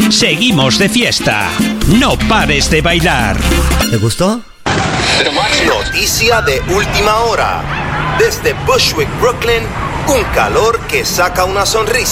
Seguimos de fiesta. No pares de bailar. ¿Te gustó? Noticia de última hora. Desde Bushwick, Brooklyn, un calor que saca una sonrisa.